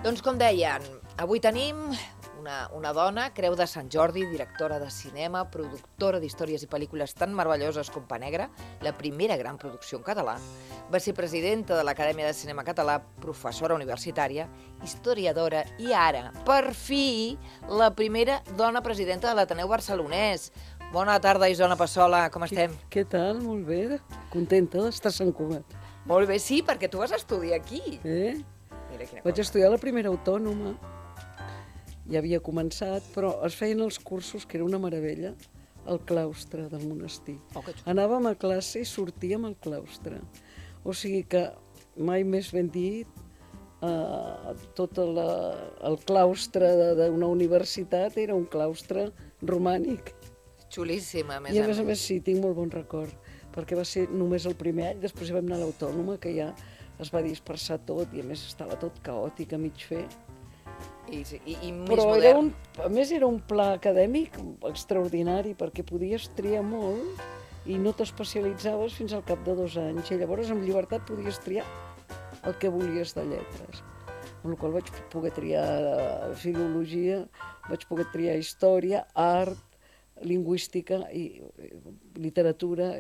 Doncs com deien, avui tenim una dona, Creu de Sant Jordi, directora de cinema, productora d'històries i pel·lícules tan meravelloses com Pa Negra, la primera gran producció en català. Va ser presidenta de l'Acadèmia de Cinema Català, professora universitària, historiadora i ara, per fi, la primera dona presidenta de l'Ateneu Barcelonès. Bona tarda, Isona Passola, com estem? Què tal? Molt bé. Contenta d'estar a Sant Cugat. Molt bé, sí, perquè tu vas estudiar aquí. Mira quina Vaig cosa. estudiar la primera autònoma. Ja havia començat, però es feien els cursos, que era una meravella, al claustre del monestir. Oh, que xulo. Anàvem a classe i sortíem al claustre. O sigui que mai més ben dit, tot el claustre d'una universitat era un claustre romànic. Xulíssima, a més I a a més. més sí, tinc molt bon record, perquè va ser només el primer any, després ja vam anar a l'autònoma, que ja es va dispersar tot i a més estava tot caòtic a mig fer. I més Però modern. a més era un pla acadèmic extraordinari, perquè podies triar molt i no t'especialitzaves fins al cap de 2 anys, i llavors amb llibertat podies triar el que volies de lletres. Amb la qual vaig poder triar filologia, vaig poder triar història, art, lingüística i literatura,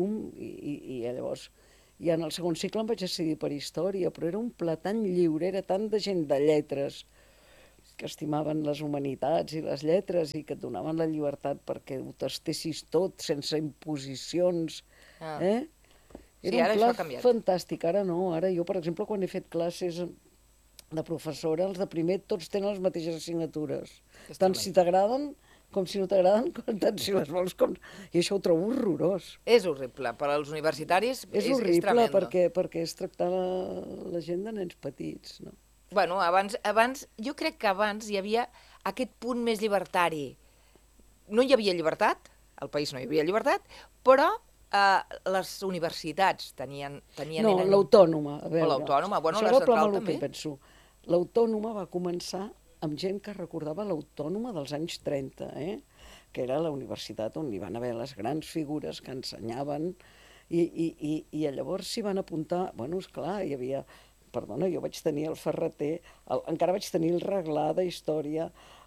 i llavors ja en el segon cicle em vaig decidir per història, però era un pla tan lliure, era tant de gent de lletres que estimaven les humanitats i les lletres i que et donaven la llibertat perquè ho tastessis tot sense imposicions. Ah. Era Sí, ara un pla això ha canviat. fantàstic. Ara no, ara jo, per exemple, quan he fet classes de professora, els de primer tots tenen les mateixes assignatures. És Tant tremend. si t'agraden com si no t'agraden, tant si les vols com... I això ho trobo horrorós. És horrible, per als universitaris És horrible tremendo. perquè és tractar la gent de nens petits, no? Bueno, abans, jo crec que abans hi havia aquest punt més llibertari. No hi havia llibertat, al país no hi havia llibertat, però les universitats tenien... No, l'autònoma, a veure. O l'autònoma, bueno, això la és el central que també. penso. L'autònoma va començar amb gent que recordava l'autònoma dels anys 30, que era la universitat on hi van haver les grans figures que ensenyaven, i llavors s'hi van apuntar, bueno, esclar, hi havia, perdona, jo vaig tenir el Ferreter, encara vaig tenir el Reglà de Història,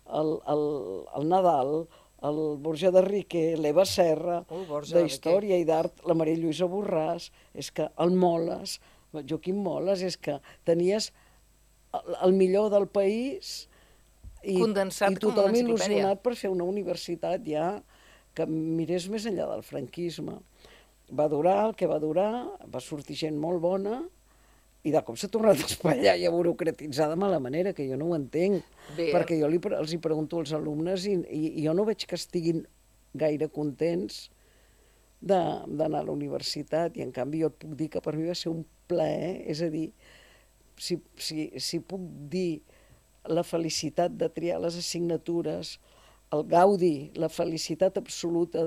el Nadal, el Borja de Riquer, l'Eva Serra, Borja de d'Història i d'Art, la Maria Lluïsa Borràs, és que el Moles, Joaquim Moles, és que tenies el millor del país Condensat i com una tothom enciclopèdia. il·lusionat per fer una universitat ja que mirés més enllà del franquisme. Va durar el que va durar, va sortir gent molt bona i de cop s'ha tornat a espatllar i a burocratitzar de mala manera, que jo no ho entenc. Bé. Perquè jo els hi pregunto als alumnes i jo no veig que estiguin gaire contents d'anar a la universitat, i en canvi jo et puc dir que per mi va ser un plaer, és a dir, si puc dir la felicitat de triar les assignatures, el gaudi, la felicitat absoluta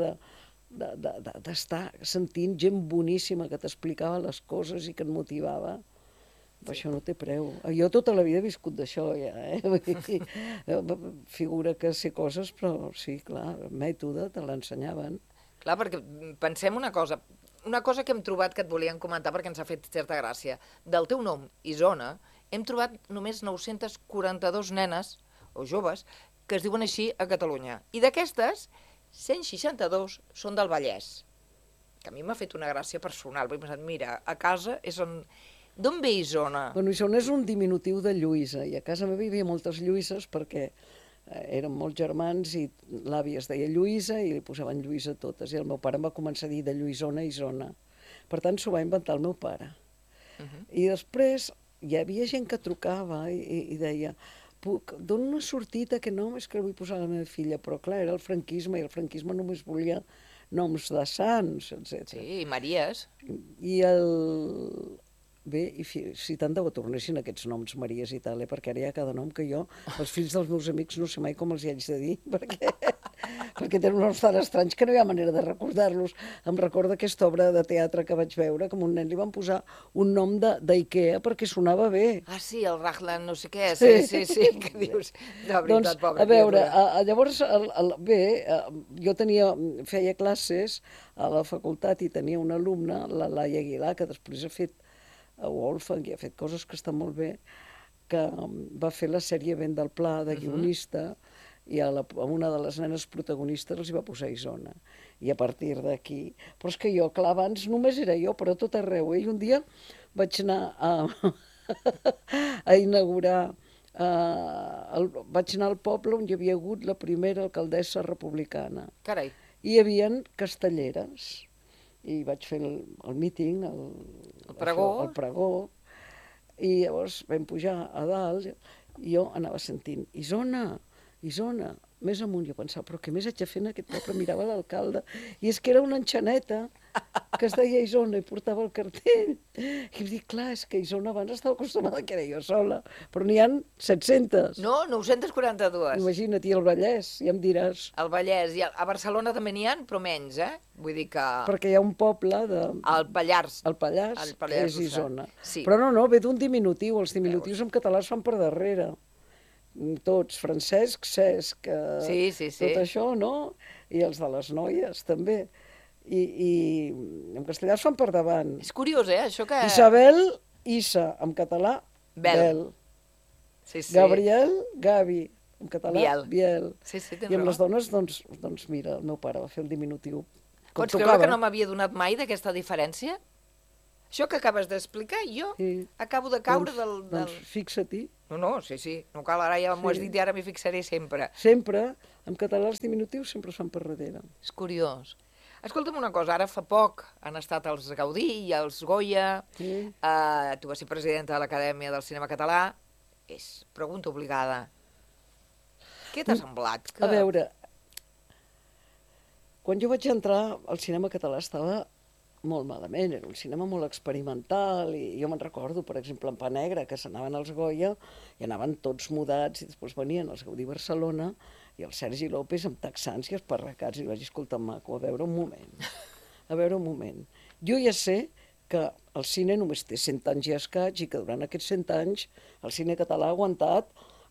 d'estar sentint gent boníssima que t'explicava les coses i que et motivava, això no té preu. Jo tota la vida he viscut d'això, ja, Vull dir, figura que sé coses, però sí, clar, el mètode te l'ensenyaven. Clar, perquè pensem una cosa que hem trobat que et volíem comentar perquè ens ha fet certa gràcia. Del teu nom, Isona, hem trobat només 942 nenes, o joves, que es diuen així a Catalunya. I d'aquestes, 162 són del Vallès. Que a mi m'ha fet una gràcia personal, perquè he pensat, mira, a casa és on... D'on ve Isona? Bueno, Isona és un diminutiu de Lluïsa, i a casa meva hi havia moltes Lluïses perquè érem molts germans i l'àvia es deia Lluïsa i li posaven Lluïsa a totes, i el meu pare em va començar a dir de Lluïsona a Isona. Per tant, s'ho va inventar el meu pare. I després hi havia gent que trucava i deia dono una sortida, que nom és que vull posar a la meva filla, però clar, era el franquisme, i el franquisme només volia noms de sants, etc. Sí, i Maries. I bé, si tant de bo tornessin aquests noms Maries i tal, perquè ara hi ha cada nom que jo, els fills dels meus amics, no sé mai com els hi haig de dir, perquè tenen noms tan estranys que no hi ha manera de recordar-los. Em recorda aquesta obra de teatre que vaig veure, que a un nen li van posar un nom d'Ikea perquè sonava bé. Ah, sí, el Raglan no sé què, sí, que dius, de veritat, Doncs, pobra a veure, criatura. llavors, jo feia classes a la facultat i tenia una alumna, la Laia Aguilar, que després ha fet a Wolfgang i ha fet coses que estan molt bé, que va fer la sèrie Vent del Pla, de guionista, i a una de les nenes protagonistes els hi va posar Isona. I a partir d'aquí... Però és que jo, clar, abans només era jo, però a tot arreu. I un dia vaig anar a inaugurar... vaig anar al poble on hi havia hagut la primera alcaldessa republicana. Carai. I hi havia castelleres. I vaig fer el míting, El pregó. el pregó, i llavors vam pujar a dalt i jo anava sentint Isona, Isona, més amunt. Jo pensava, però què més haig de fer en aquest poble? Mirava l'alcalde, i és que era una enxaneta que es deia Isona i portava el cartell. I em dic, clar, és que Isona abans estava acostumada que era jo sola, però n'hi ha 700. No, 942. Imagina't, i el Vallès, ja em diràs. Al Vallès, i a Barcelona també n'hi ha, però menys, Vull dir que... Perquè hi ha un poble Al Pallars. el Pallars, El que Pallars és Jussà. Isona. Sí. Però no, ve d'un diminutiu. Els diminutius en català es fan per darrere. Tots, Francesc, Cesc, Sí. tot això, no? I els de les noies, també. I en castellà es fan per davant. És curiós, això que... Isabel, Issa, en català, Bel. Bel. Sí. Gabriel, Gavi, en català, Biel. Biel. Sí, tens I amb raó. les dones, doncs mira, el meu pare va fer el diminutiu. Com Pots creure que no m'havia donat mai d'aquesta diferència? Això que acabes d'explicar, jo Sí. acabo de caure Doncs fixa-t'hi. No, sí. No cal, ara ja m'ho has dit i ara m'hi fixaré sempre. Sempre, en català els diminutius sempre es fan per darrere. És curiós. Escolta'm una cosa, ara fa poc han estat els Gaudí i els Goya, Sí. tu vas ser presidenta de l'Acadèmia del Cinema Català, és pregunta obligada. Què t'ha semblat? A veure, quan jo vaig entrar, el cinema català estava molt malament, era un cinema molt experimental, i jo me'n recordo, per exemple, en Pa Negre, que s'anaven als Goya i anaven tots mudats, i després venien els Gaudí Barcelona i el Sergi López amb texans i esparracats, i vaig dir, escolta, maco, a veure un moment. Jo ja sé que el cine només té 100 anys i escaig, i que durant aquests 100 anys el cine català ha aguantat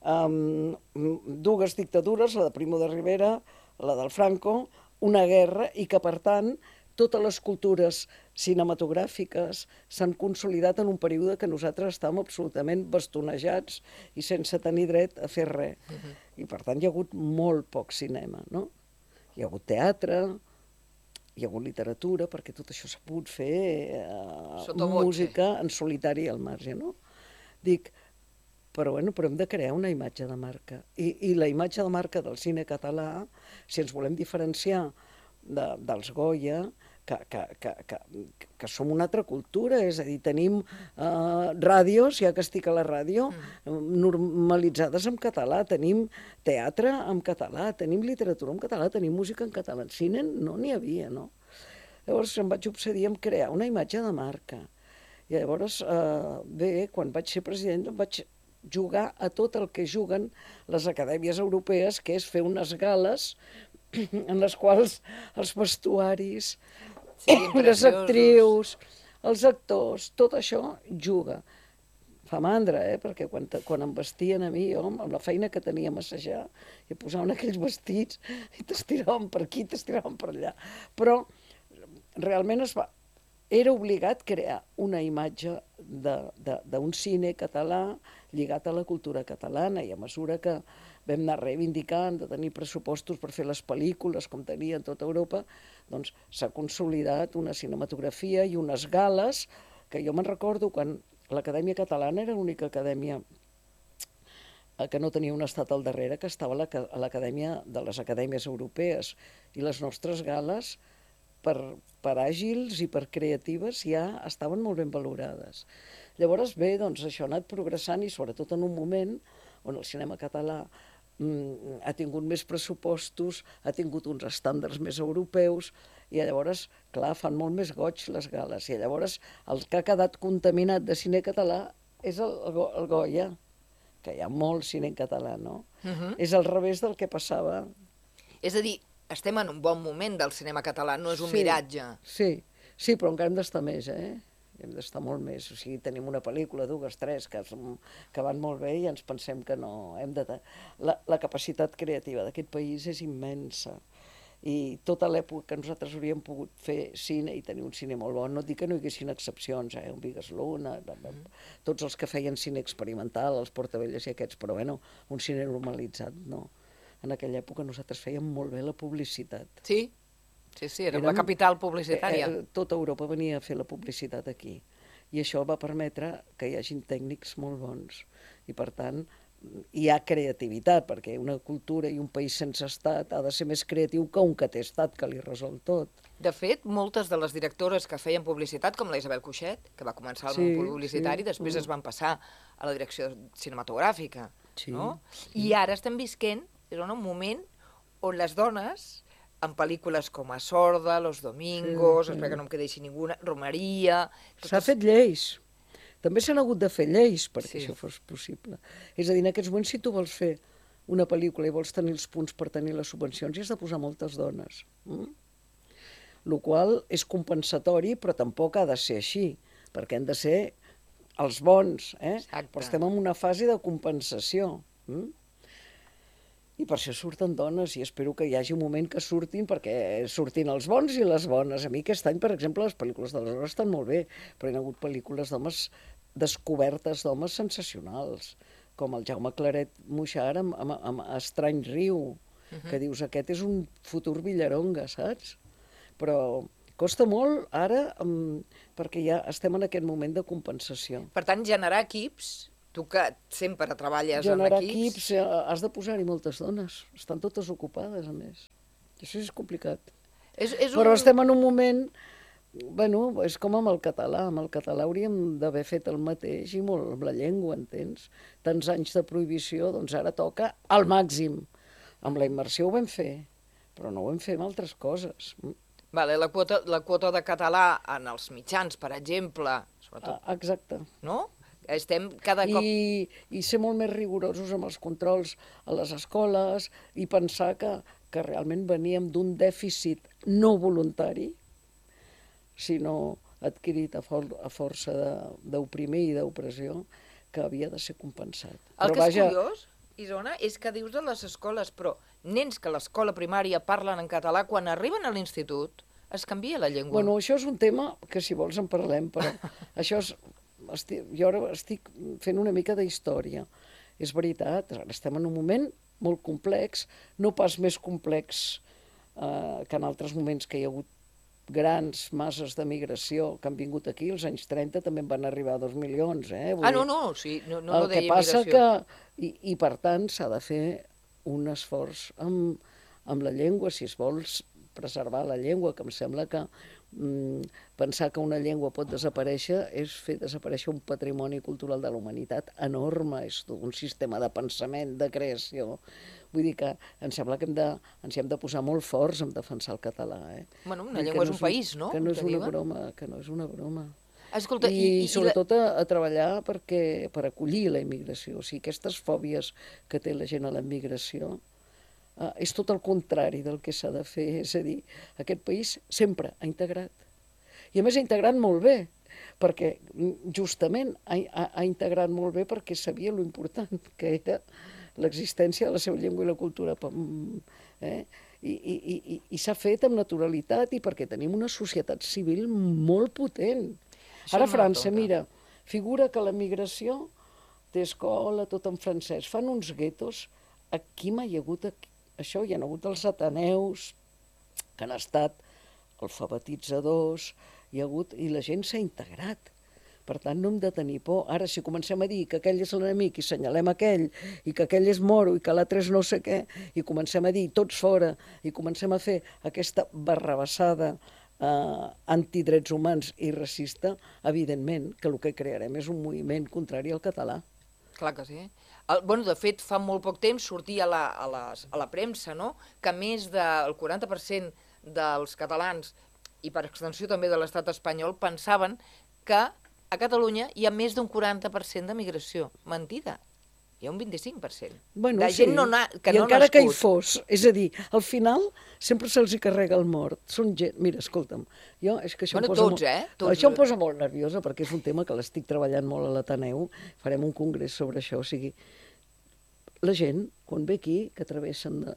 dues dictadures, la de Primo de Rivera, la del Franco, una guerra, i que, per tant, totes les cultures cinematogràfiques s'han consolidat en un període que nosaltres estàvem absolutament bastonejats i sense tenir dret a fer res. I, per tant, hi ha hagut molt poc cinema, no? Hi ha hagut teatre, hi ha hagut literatura, perquè tot això s'ha pogut fer Sotto voce. música en solitari al marge, no? Dic, però hem de crear una imatge de marca. I la imatge de marca del cine català, si ens volem diferenciar dels Goya, que som una altra cultura, és a dir, tenim ràdios, ja que estic a la ràdio, normalitzades en català, tenim teatre en català, tenim literatura en català, tenim música en català. En cine no n'hi havia, no? Llavors em vaig obsedir en crear una imatge de marca. I llavors, quan vaig ser president, vaig jugar a tot el que juguen les acadèmies europees, que és fer unes gales en les quals els vestuaris, les actrius, els actors, tot això juga. Fa mandra, perquè quan em vestien a mi, jo, amb la feina que tenia a massajar, i posaven aquells vestits i t'estiraven per aquí, t'estiraven per allà. Però realment era obligat crear una imatge d'un cine català lligat a la cultura catalana, i a mesura que vam anar reivindicant de tenir pressupostos per fer les pel·lícules com tenia en tota Europa, doncs s'ha consolidat una cinematografia i unes gales que jo me'n recordo quan l'Acadèmia Catalana era l'única acadèmia que no tenia un estat al darrere, que estava a l'Acadèmia de les Acadèmies Europees, i les nostres gales, per àgils i per creatives, ja estaven molt ben valorades. Llavors, bé, doncs això ha anat progressant, i sobretot en un moment on el cinema català ha tingut més pressupostos, ha tingut uns estàndards més europeus, i llavors, clar, fan molt més goig les gales. I llavors el que ha quedat contaminat de cine català és el Goya, que hi ha molt cine en català, no? És al revés del que passava. És a dir, estem en un bon moment del cinema català, no és un miratge. Sí, però encara hem d'estar més, hem d'estar molt més. O sigui, tenim una pel·lícula, dues, tres, que van molt bé, i ens pensem que no. La capacitat creativa d'aquest país és immensa. i tota l'època que nosaltres hauríem pogut fer cine i tenir un cine molt bon. No et dic que no hi haguessin excepcions, un Vigas Luna, tots els que feien cine experimental, els Portavelles i aquests, però bueno, un cine normalitzat, no. En aquella època nosaltres fèiem molt bé la publicitat. Sí, era la capital publicitària. Tota Europa venia a fer la publicitat aquí. I això va permetre que hi hagin tècnics molt bons. I per tant, hi ha creativitat, perquè una cultura i un país sense estat ha de ser més creatiu que un que té estat, que li resol tot. De fet, moltes de les directores que feien publicitat, com la Isabel Cuixet, que va començar al món publicitari, després es van passar a la direcció cinematogràfica, no? I ara estem visquent, és un moment on les dones, en pel·lícules com A Sorda, Los Domingos, espera que no em quedeixi ninguna, Romeria... S'ha fet lleis. També s'han hagut de fer lleis perquè això fos possible. És a dir, en aquests moments, si tu vols fer una pel·lícula i vols tenir els punts per tenir les subvencions, hi has de posar moltes dones. El qual és compensatori, però tampoc ha de ser així, perquè han de ser els bons, però estem en una fase de compensació. I per això surten dones, i espero que hi hagi un moment que surtin, perquè surtin els bons i les bones. A mi aquest any, per exemple, les pel·lícules de l'hora estan molt bé, però hi ha hagut pel·lícules d'homes, descobertes d'homes sensacionals, com el Jaume Claret Moixart amb Estrany Riu, que dius, aquest és un futur Villaronga, saps? Però costa molt ara, perquè ja estem en aquest moment de compensació. Per tant, generar equips... Tu que sempre treballes en equips... Generar equips, has de posar-hi moltes dones. Estan totes ocupades, a més. Això és complicat. Però estem en un moment... Bueno, és com amb el català. Amb el català hauríem d'haver fet el mateix i molt amb la llengua, entens? Tants anys de prohibició, doncs ara toca al màxim. Amb la immersió ho vam fer, però no ho vam fer amb altres coses. Vale, la quota de català en els mitjans, per exemple... Exacte. No? Estem cada cop... I ser molt més rigorosos amb els controls a les escoles i pensar que realment veníem d'un dèficit no voluntari, sinó adquirit a força d'oprimir i d'opressió, que havia de ser compensat. El que és curiós, Isona, és que dius de les escoles, però nens que a l'escola primària parlen en català, quan arriben a l'institut es canvia la llengua. Bueno, això és un tema que si vols en parlem, però això és... Jo ara estic fent una mica d'història. És veritat, ara estem en un moment molt complex, no pas més complex que en altres moments que hi ha hagut grans masses de migració que han vingut aquí, als anys 30 també en van arribar 2 milions. Sí, no el que passa que, i per tant s'ha de fer un esforç amb la llengua, si es vols preservar la llengua, que em sembla que pensar que una llengua pot desaparèixer és fer desaparèixer un patrimoni cultural de la humanitat enorme, és tot un sistema de pensament, de creació. Vull dir que em sembla que ens hi hem de posar molt forts en defensar el català. Bueno, una llengua és un país, no? Que no és una broma, que no és una broma. Escolta, I sobretot a treballar per acollir la immigració. O sigui, aquestes fòbies que té la gent a la immigració és tot el contrari del que s'ha de fer. És a dir, aquest país sempre ha integrat. I a més ha integrat molt bé, perquè justament ha integrat molt bé perquè sabia lo important que era l'existència de la seva llengua i la cultura. I s'ha fet amb naturalitat i perquè tenim una societat civil molt potent. Ara França, mira, figura que la migració té escola, tot en francès. Fan uns guetos. Aquí mai hi ha hagut això, hi ha hagut els ateneus, que han estat alfabetitzadors, i la gent s'ha integrat. Per tant, no hem de tenir por. Ara, si comencem a dir que aquell és l'enemic i senyalem aquell, i que aquell és moro i que l'altre és no sé què, i comencem a dir tots fora, i comencem a fer aquesta barrabassada antidrets humans i racista, evidentment que el que crearem és un moviment contrari al català. Clar que sí. De fet, fa molt poc temps sortia a la premsa, no?, que més del 40% dels catalans, i per extensió també de l'estat espanyol, pensaven que a Catalunya hi ha més d'un 40% de migració. Mentida. Hi ha un 25%. De gent que no ha nascut. I encara que hi fos, és a dir, al final sempre se'ls carrega el mort. Són gent... Mira, escolta'm, és que això això em posa molt nerviosa, perquè és un tema que l'estic treballant molt a l'Ateneu, farem un congrés sobre això, o sigui, la gent, quan ve aquí, que travessen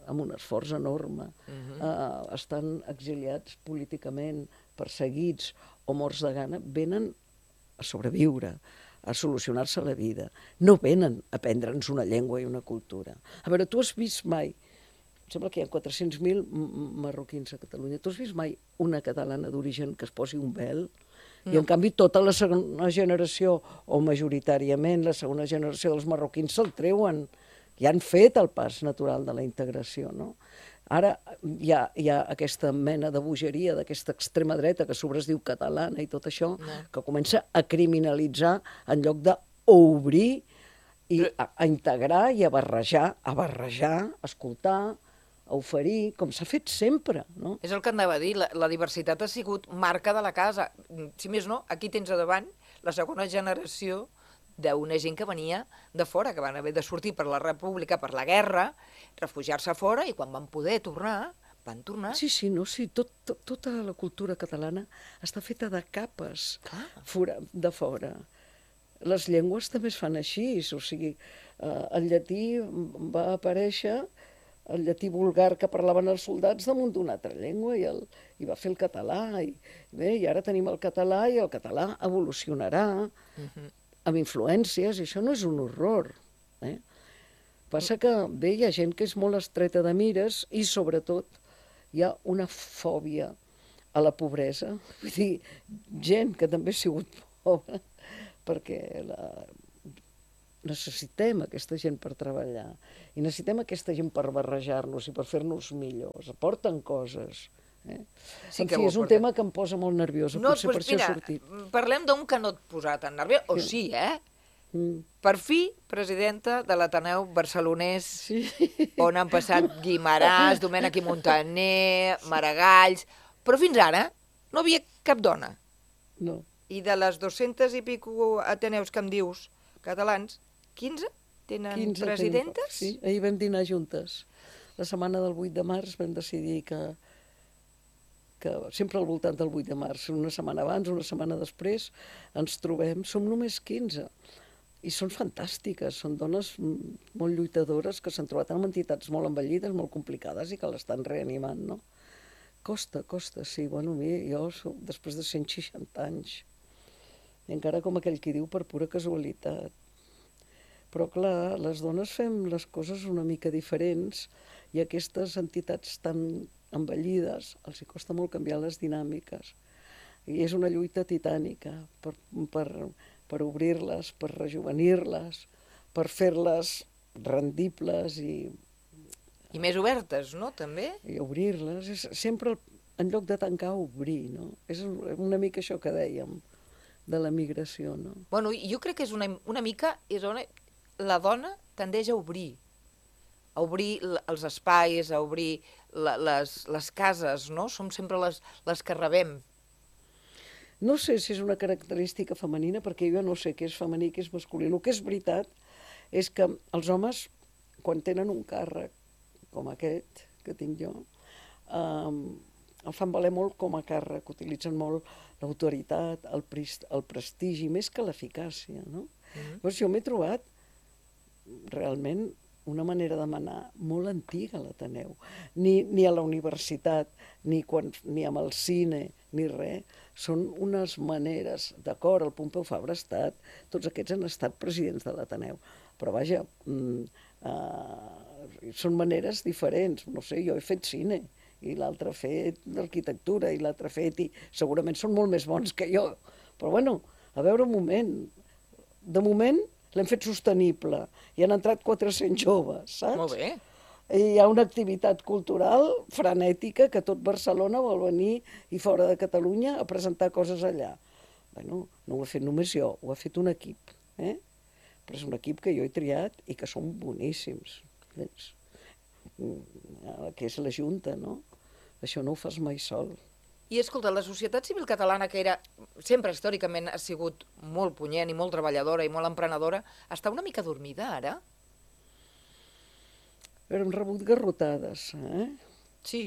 amb un esforç enorme, estan exiliats políticament, perseguits o morts de gana, venen a sobreviure, a solucionar-se la vida. No venen a aprendre'ns una llengua i una cultura. A veure, tu has vist mai, sembla que hi ha 400.000 marroquins a Catalunya, tu has vist mai una catalana d'origen que es posi un vel? No. I en canvi tota la segona generació, o majoritàriament la segona generació dels marroquins se'l treuen, i han fet el pas natural de la integració, no? Ara hi ha aquesta mena de bogeria d'aquesta extrema dreta que a sobre es diu catalana i tot això, que comença a criminalitzar en lloc d'obrir i a integrar i a barrejar, a escoltar, a oferir, com s'ha fet sempre, no? És el que anava a dir, la diversitat ha sigut marca de la casa. Si més no, aquí tens a davant la segona generació d'una gent que venia de fora, que van haver de sortir per la república, per la guerra, refugiar-se fora, i quan van poder tornar, van tornar. Sí, tota la cultura catalana està feta de capes de fora. Les llengües també es fan així, o sigui, el llatí va aparèixer, el llatí vulgar que parlaven els soldats damunt d'una altra llengua, i va fer el català, i ara tenim el català, i el català evolucionarà, amb influències, i això no és un horror. Passa que, bé, hi ha gent que és molt estreta de mires i, sobretot, hi ha una fòbia a la pobresa. Vull dir, gent que també ha sigut pobra, perquè necessitem aquesta gent per treballar i necessitem aquesta gent per barrejar-nos i per fer-nos millors. Aporten coses. Sí, en fi, és un tema que em posa molt nerviosa, potser per això ha sortit. Parlem d'un que no et posarà tan nerviós, o sí, Per fi, presidenta de l'Ateneu Barcelonès, on han passat Guimaràs, Domènech i Montaner, Maragalls, però fins ara no havia cap dona. No. I de les 200 i pico ateneus que em dius catalans, 15 tenen presidentes? Sí, ahir vam dinar juntes. La setmana del 8 de març vam decidir que sempre al voltant del 8 de març, una setmana abans, una setmana després, ens trobem, som només 15. I són fantàstiques, són dones molt lluitadores que s'han trobat amb entitats molt envellides, molt complicades i que l'estan reanimant, no? Costa, sí. Bueno, jo soc després de 160 anys. I encara com aquell qui diu per pura casualitat. Però clar, les dones fem les coses una mica diferents i aquestes entitats tan envellides els hi costa molt canviar les dinàmiques. I és una lluita titànica per obrir-les, per rejuvenir-les, per fer-les rendibles i més obertes, no?, també? I obrir-les. És sempre, en lloc de tancar, obrir, no? És una mica això que dèiem de la migració, no? Bueno, jo crec que és una mica la dona tendeix a obrir els espais, a obrir les cases, no? Som sempre les que rebem. No sé si és una característica femenina, perquè jo no sé què és femení i què és masculí. El que és veritat és que els homes, quan tenen un càrrec com aquest que tinc jo, el fan valer molt com a càrrec, utilitzen molt l'autoritat, el prestigi, més que l'eficàcia, no? Llavors jo m'he trobat realment una manera de manar molt antiga a l'Ateneu. Ni a la universitat, ni amb el cine, ni res. Són unes maneres, d'acord, el Pompeu Fabra ha estat, tots aquests han estat presidents de l'Ateneu, però vaja, són maneres diferents. No sé, jo he fet cine, i l'altre ha fet arquitectura, i l'altre ha fet, i segurament són molt més bons que jo. Però bueno, a veure un moment, de moment l'hem fet sostenible, i han entrat 400 joves, saps? Molt bé. I hi ha una activitat cultural frenètica que tot Barcelona vol venir i fora de Catalunya a presentar coses allà. Bueno, no ho he fet només jo, ho ha fet un equip, però és un equip que jo he triat i que són boníssims. Que és la Junta, no? Això no ho fas mai sol. I escolta, la societat civil catalana, que sempre històricament ha sigut molt punyent i molt treballadora i molt emprenedora, està una mica dormida ara? Hem rebut garrotades, Sí.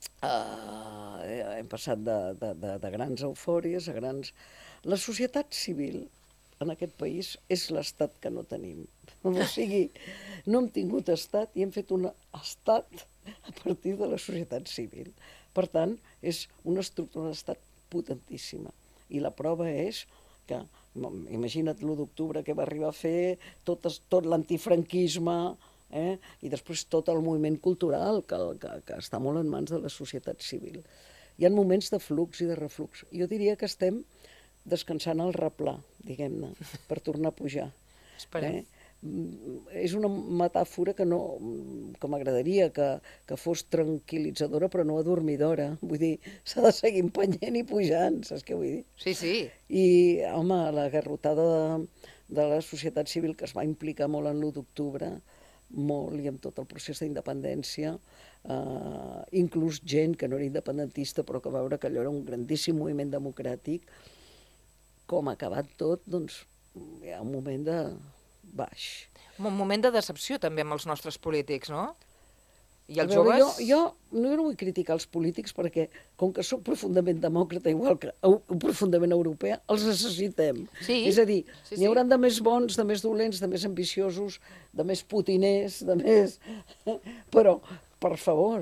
Hem passat de grans eufòries a grans... La societat civil en aquest país és l'estat que no tenim. O sigui, no hem tingut estat i hem fet un estat a partir de la societat civil. Per tant, és una estructura d'estat potentíssima. I la prova és que, imagina't l'1 d'octubre que va arribar a fer tot l'antifranquisme, i després tot el moviment cultural que està molt en mans de la societat civil. Hi ha moments de flux i de reflux. Jo diria que estem descansant al replà, diguem-ne, per tornar a pujar. Esperem. És una metàfora que m'agradaria que fos tranquil·litzadora però no adormidora. Vull dir, s'ha de seguir empenyent i pujant, saps què vull dir? Sí, sí. I, home, la garrotada de la societat civil que es va implicar molt en l'1 d'octubre, molt, i amb tot el procés d'independència, inclús gent que no era independentista però que va veure que allò era un grandíssim moviment democràtic, com ha acabat tot, doncs hi ha un moment de baix. Un moment de decepció també amb els nostres polítics, no? I els veure, joves... Jo no vull criticar els polítics perquè, com que sóc profundament demòcrata, igual que profundament europea, els necessitem. Sí. És a dir, Sí, n'hi hauran de més bons, de més dolents, de més ambiciosos, de més putiners, de més... Però, per favor,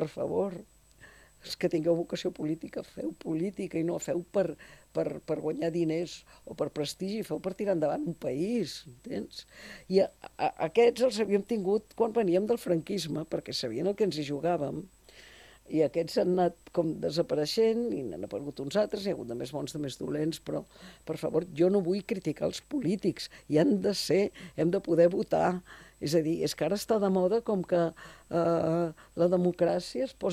és que tingueu vocació política, feu política i no feu per guanyar diners o per prestigi, feu per tirar endavant un país, entens? I aquests els havíem tingut quan veníem del franquisme, perquè sabien el que ens hi jugàvem, i aquests han anat com desapareixent i n'han aparegut uns altres, hi ha hagut de més bons, de més dolents, però, per favor, jo no vull criticar els polítics, hi han de ser, hem de poder votar, és a dir, és que ara està de moda com que la democràcia es posa